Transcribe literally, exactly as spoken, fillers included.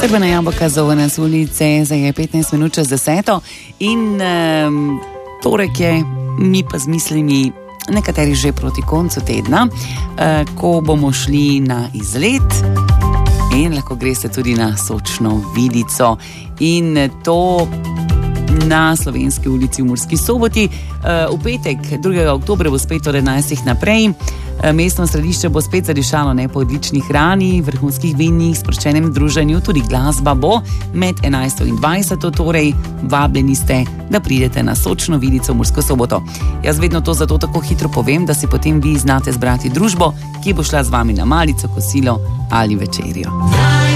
Crvena jabolka za nas ulice, zdaj je petnajst minut čez deseto in um, torek je, mi pa z mislimi nekateri že proti koncu tedna, uh, ko bomo šli na izlet in lahko greste tudi na sočno vidico in to na Slovenski ulici v Murski Soboti. V petek, drugega oktobra, bo spet od enajstih naprej. Mestno središče bo spet zadišalo ne po odlični hrani, vrhunskih vinih, sproščenem druženju, tudi glasba bo med enajsto in dvajseto, torej vabljeni ste, da pridete na sočno vidico v Mursko Soboto. Jaz vedno to zato tako hitro povem, da si potem vi znate zbrati družbo, ki bo šla z vami na malico, kosilo ali večerjo.